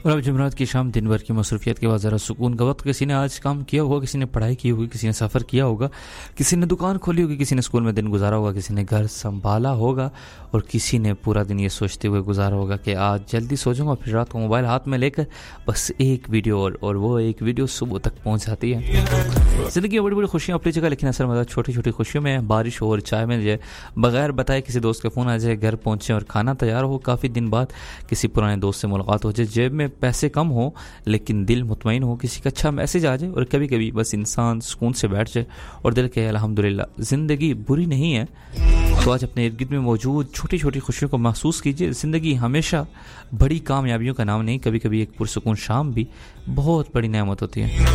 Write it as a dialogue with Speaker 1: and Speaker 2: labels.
Speaker 1: और अब जुमेरात की शाम दिन भर की मसरूफियत के बाद ज़रा सुकून का वक्त। किसी ने आज काम किया होगा, किसी ने पढ़ाई की होगी, किसी ने सफ़र किया होगा, किसी ने दुकान खोली होगी, किसी ने स्कूल में दिन गुजारा होगा, किसी ने घर संभाला होगा और किसी ने पूरा दिन ये सोचते हुए गुजारा होगा कि आज जल्दी सो जाऊंगा, फिर रात को मोबाइल हाथ में लेकर बस एक वीडियो और वो एक वीडियो सुबह तक पहुँच जाती है। ज़िंदगी में बड़ी बड़ी खुशियाँ अपनी जगह, लेकिन असर मज़ा छोटी छोटी खुशियों में। बारिश हो और चाय में जाए, बगैर बताए किसी दोस्त का फ़ोन आ जाए, घर पहुँचे और खाना तैयार हो, काफ़ी दिन बाद किसी पुराने दोस्त से मुलाकात हो जाए, जेब में पैसे कम हो लेकिन दिल मुतमईन हो, किसी का अच्छा मैसेज आ जाए और कभी कभी बस इंसान सुकून से बैठ जाए और दिल कहे अल्हम्दुलिल्लाह ज़िंदगी बुरी नहीं है। तो आज अपने इर्द गिर्द में मौजूद छोटी छोटी खुशियों को महसूस कीजिए। ज़िंदगी हमेशा बड़ी कामयाबियों का नाम नहीं, कभी कभी एक पुरसुकून शाम भी बहुत बड़ी नेमत होती है।